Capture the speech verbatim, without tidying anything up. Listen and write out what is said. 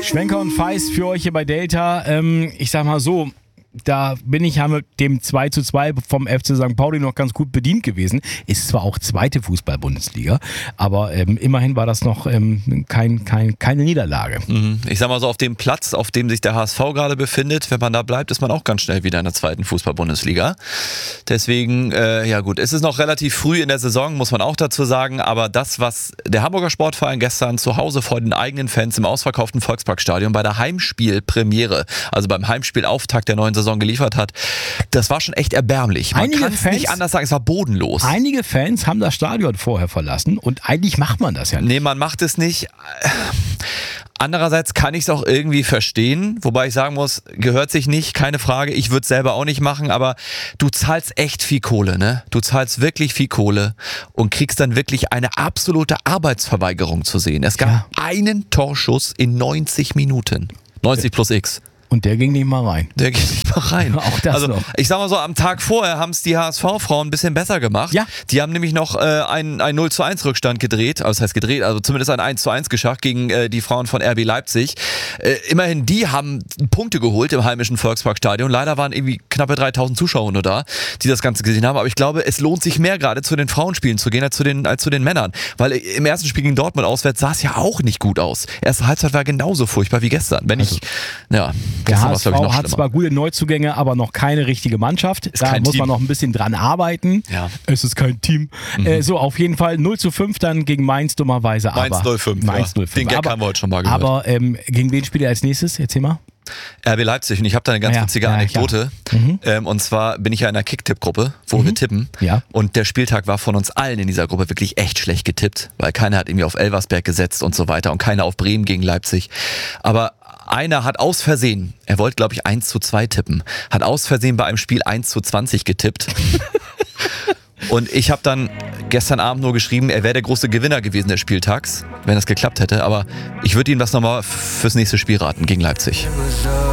Schwenker und Feist für euch hier bei Delta. Ähm, ich sag mal so, da bin ich ja mit dem zwei zu zwei vom F C Sankt Pauli noch ganz gut bedient gewesen. Ist zwar auch zweite Fußball-Bundesliga, aber ähm, immerhin war das noch ähm, kein, kein, keine Niederlage. Ich sag mal so, auf dem Platz, auf dem sich der H S V gerade befindet, wenn man da bleibt, ist man auch ganz schnell wieder in der zweiten Fußball-Bundesliga. Deswegen, äh, ja gut, es ist noch relativ früh in der Saison, muss man auch dazu sagen, aber das, was der Hamburger Sportverein gestern zu Hause vor den eigenen Fans im ausverkauften Volksparkstadion bei der Heimspielpremiere, also beim Heimspielauftakt der neuen Saison geliefert hat, das war schon echt erbärmlich. Man kann es nicht anders sagen, es war bodenlos. Einige Fans haben das Stadion vorher verlassen und eigentlich macht man das ja nicht. Nee, man macht es nicht. Andererseits kann ich es auch irgendwie verstehen, wobei ich sagen muss, gehört sich nicht, keine Frage, ich würde es selber auch nicht machen, aber du zahlst echt viel Kohle, ne? Du zahlst wirklich viel Kohle und kriegst dann wirklich eine absolute Arbeitsverweigerung zu sehen. Es gab ja einen Torschuss in neunzig Minuten. neunzig plus X. Und der ging nicht mal rein. Der ging nicht mal rein. Auch das also, noch. Ich sag mal so, am Tag vorher haben es die H S V-Frauen ein bisschen besser gemacht. Ja. Die haben nämlich noch äh, einen, einen null zu eins Rückstand gedreht, also das heißt gedreht, also zumindest ein eins zu eins geschafft gegen äh, die Frauen von R B Leipzig. Äh, immerhin, die haben Punkte geholt im heimischen Volksparkstadion. Leider waren irgendwie knappe dreitausend Zuschauer nur da, die das Ganze gesehen haben. Aber ich glaube, es lohnt sich mehr gerade zu den Frauenspielen zu gehen als zu den, als zu den Männern. Weil im ersten Spiel gegen Dortmund auswärts sah es ja auch nicht gut aus. Erste Halbzeit war genauso furchtbar wie gestern. Wenn ich, ja, der H S V hat zwar gute Neuzugänge, aber noch keine richtige Mannschaft. Ist da kein muss Team. man noch ein bisschen dran arbeiten. Ja. Es ist kein Team. Mhm. Äh, so, auf jeden Fall null zu fünf dann gegen Mainz dummerweise. Mainz null fünf. Mainz ja. null fünf. Den Gag aber, haben wir heute schon mal gehört. Aber ähm, gegen wen spielt ihr als nächstes? Erzähl mal. R B Leipzig, und ich habe da eine ganz ja, witzige ja, Anekdote. Mhm. Ähm, und zwar bin ich ja in einer Kick-Tipp-Gruppe, wo mhm. wir tippen. Ja. Und der Spieltag war von uns allen in dieser Gruppe wirklich echt schlecht getippt, weil keiner hat irgendwie auf Elversberg gesetzt und so weiter und keiner auf Bremen gegen Leipzig. Aber einer hat aus Versehen, er wollte glaube ich eins zu zwei tippen, hat aus Versehen bei einem Spiel eins zu zwanzig getippt. Und ich habe dann gestern Abend nur geschrieben, er wäre der große Gewinner gewesen des Spieltags, wenn das geklappt hätte. Aber ich würde ihm das nochmal fürs nächste Spiel raten gegen Leipzig.